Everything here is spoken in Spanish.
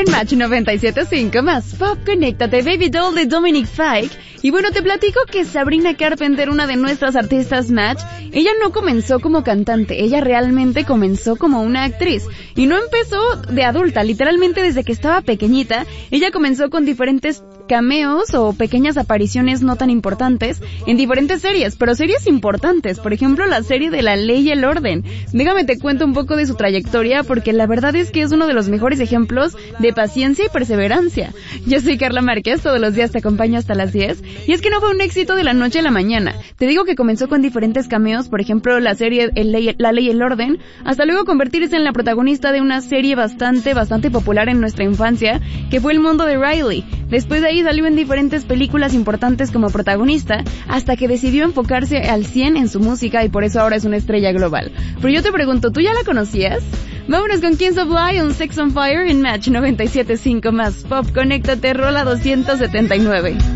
En Match 97.5 más Pop, conéctate, Baby Doll de Dominic Fike. Y bueno, te platico que Sabrina Carpenter, una de nuestras artistas Match, ella no comenzó como cantante, ella realmente comenzó como una actriz. Y no empezó de adulta, literalmente desde que estaba pequeñita, ella comenzó con diferentes cameos o pequeñas apariciones no tan importantes en diferentes series, pero series importantes, por ejemplo la serie de La Ley y el Orden. Déjame te cuento un poco de su trayectoria porque la verdad es que es uno de los mejores ejemplos de paciencia y perseverancia. Yo soy Carla Márquez, todos los días te acompaño hasta las 10 y es que no fue un éxito de la noche a la mañana. Te digo que comenzó con diferentes cameos, por ejemplo la serie La Ley y el Orden, hasta luego convertirse en la protagonista de una serie bastante popular en nuestra infancia, que fue El Mundo de Riley. Después de ahí salió en diferentes películas importantes como protagonista, hasta que decidió enfocarse al 100 en su música y por eso ahora es una estrella global. Pero yo te pregunto, ¿tú ya la conocías? Vámonos con Kings of Lion, Sex on Fire en Match 97.5 más Pop, conéctate, rola 279.